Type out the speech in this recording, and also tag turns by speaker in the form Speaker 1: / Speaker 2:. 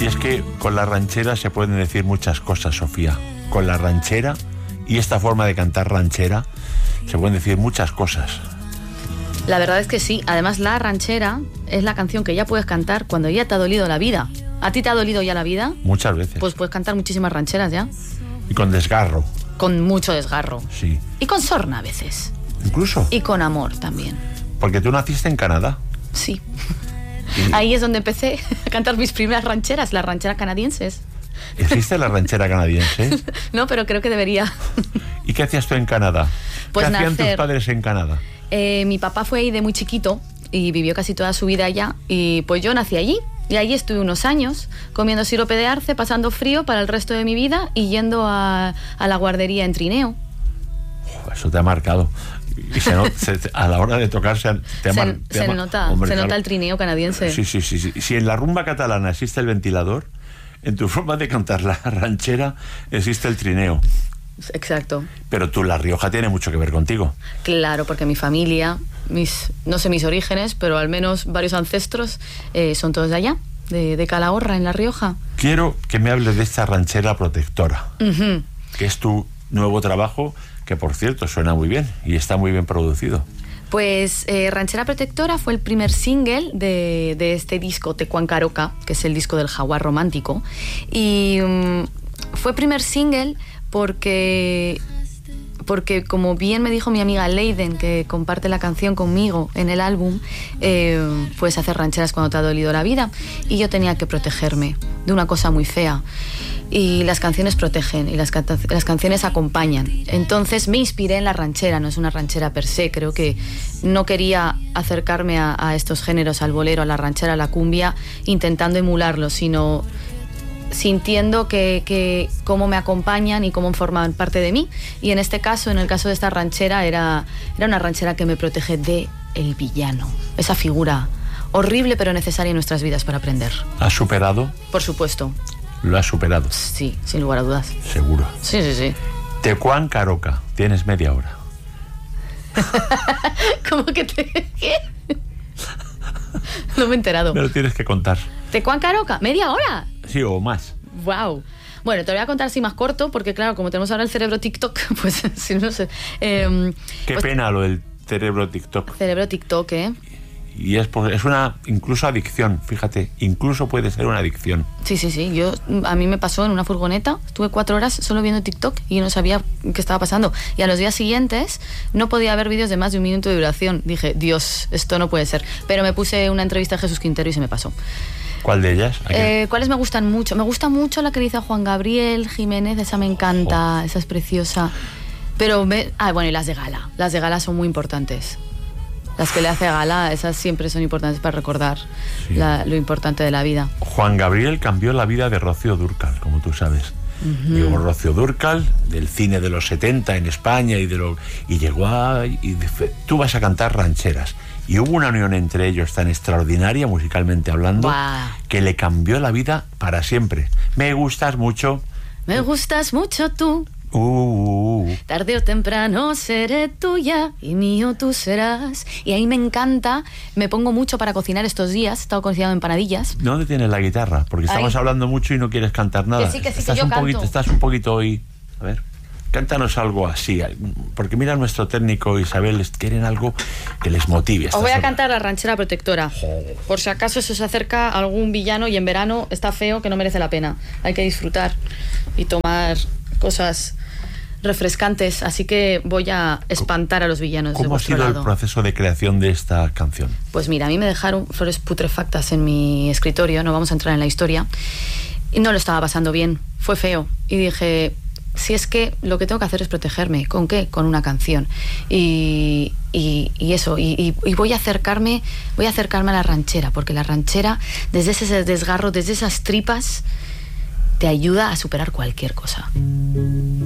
Speaker 1: Y es que con la ranchera se pueden decir muchas cosas, Sofía. Con la ranchera y esta forma de cantar ranchera se pueden decir muchas cosas.
Speaker 2: La verdad es que sí. Además, la ranchera es la canción que ya puedes cantar cuando ya te ha dolido la vida. ¿A ti te ha dolido ya la vida?
Speaker 1: Muchas veces.
Speaker 2: Pues puedes cantar muchísimas rancheras ya.
Speaker 1: Y con desgarro.
Speaker 2: Con mucho desgarro.
Speaker 1: Sí.
Speaker 2: Y con sorna a veces.
Speaker 1: Incluso.
Speaker 2: Y con amor también.
Speaker 1: Porque tú naciste en Canadá.
Speaker 2: Sí. Ahí es donde empecé a cantar mis primeras rancheras, las rancheras canadienses.
Speaker 1: ¿Existe la ranchera canadiense?
Speaker 2: No, pero creo que debería.
Speaker 1: ¿Y qué hacías tú en Canadá?
Speaker 2: Pues
Speaker 1: ¿Qué hacían
Speaker 2: nacer.
Speaker 1: tus padres en Canadá?
Speaker 2: Mi papá fue ahí de muy chiquito y vivió casi toda su vida allá. Y pues yo nací allí. Y allí estuve unos años comiendo sirope de arce, pasando frío para el resto de mi vida y yendo a la guardería en trineo.
Speaker 1: Eso te ha marcado. Y a la hora de tocar se
Speaker 2: nota,
Speaker 1: Hombre,
Speaker 2: se
Speaker 1: claro.
Speaker 2: nota el trineo canadiense.
Speaker 1: Sí. Si en la rumba catalana existe el ventilador, en tu forma de cantar la ranchera existe el trineo.
Speaker 2: Exacto.
Speaker 1: Pero tú, La Rioja tiene mucho que ver contigo.
Speaker 2: Claro, porque mi familia, no sé mis orígenes, pero al menos varios ancestros son todos de allá, de Calahorra, en La Rioja.
Speaker 1: Quiero que me hables de esta ranchera protectora, que es tu nuevo trabajo, que por cierto suena muy bien y está muy bien producido.
Speaker 2: Pues Ranchera Protectora fue el primer single de este disco, Tecuan Caroca, que es el disco del jaguar romántico. Y fue primer single porque, como bien me dijo mi amiga Leiden, que comparte la canción conmigo en el álbum, puedes hacer rancheras cuando te ha dolido la vida. Y yo tenía que protegerme de una cosa muy fea. Y las canciones protegen y las canciones acompañan. Entonces me inspiré en la ranchera, no es una ranchera per se. Creo que no quería acercarme a estos géneros, al bolero, a la ranchera, a la cumbia, intentando emularlos, sino sintiendo que cómo me acompañan y cómo forman parte de mí. Y en este caso, en el caso de esta ranchera, era una ranchera que me protege de el villano, esa figura horrible pero necesaria en nuestras vidas para aprender.
Speaker 1: ¿Has superado?
Speaker 2: Por supuesto.
Speaker 1: Lo has superado.
Speaker 2: Sí, sin lugar a dudas.
Speaker 1: Seguro.
Speaker 2: Sí.
Speaker 1: Tecuan Caroca, tienes media hora.
Speaker 2: ¿Cómo que qué? No me he enterado.
Speaker 1: Me lo tienes que contar.
Speaker 2: ¿Tecuan Caroca? ¿Media hora?
Speaker 1: Sí, o más.
Speaker 2: Wow. Bueno, te lo voy a contar así más corto, porque claro, como tenemos ahora el cerebro TikTok, pues si no sé.
Speaker 1: Qué
Speaker 2: pues,
Speaker 1: pena lo del cerebro TikTok.
Speaker 2: Cerebro TikTok, ¿eh?
Speaker 1: Y es una incluso adicción, fíjate, incluso puede ser una adicción.
Speaker 2: Sí. A mí me pasó en una furgoneta, estuve 4 horas solo viendo TikTok y no sabía qué estaba pasando. Y a los días siguientes no podía ver vídeos de más de 1 minuto de duración. Dije, Dios, esto no puede ser. Pero me puse una entrevista a Jesús Quintero y se me pasó.
Speaker 1: ¿Cuál de ellas?
Speaker 2: ¿Cuáles me gustan mucho? Me gusta mucho la que dice Juan Gabriel Jiménez, esa me encanta, esa es preciosa. Pero, bueno, y las de Gala. Las de Gala son muy importantes. Las que le hace Gala, esas siempre son importantes para recordar lo importante de la vida.
Speaker 1: Juan Gabriel cambió la vida de Rocío Dúrcal, como tú sabes. Llegó Rocío Dúrcal, del cine de los 70 en España, y llegó tú vas a cantar rancheras. Y hubo una unión entre ellos tan extraordinaria, musicalmente hablando, que le cambió la vida para siempre. Me gustas mucho.
Speaker 2: Me gustas mucho tú. Tarde o temprano seré tuya y mío tú serás. Y ahí me encanta, me pongo mucho para cocinar estos días. He estado cocinando empanadillas.
Speaker 1: ¿Dónde tienes la guitarra? Porque estamos hablando mucho y no quieres cantar nada.
Speaker 2: Que sí, que yo canto.
Speaker 1: Estás un poquito hoy. A ver, cántanos algo así. Porque mira, nuestro técnico Isabel, quieren algo que les motive.
Speaker 2: Os voy a cantar la Ranchera Protectora. Por si acaso se os acerca algún villano y en verano está feo, que no merece la pena. Hay que disfrutar y tomar cosas refrescantes, así que voy a espantar a los villanos.
Speaker 1: ¿Cómo ha sido el proceso de creación de esta canción?
Speaker 2: Pues mira, a mí me dejaron flores putrefactas en mi escritorio, no vamos a entrar en la historia, y no lo estaba pasando bien, fue feo, y dije, si es que lo que tengo que hacer es protegerme, ¿con qué? Con una canción, y voy a acercarme a la ranchera, porque la ranchera, desde ese desgarro, desde esas tripas, te ayuda a superar cualquier cosa.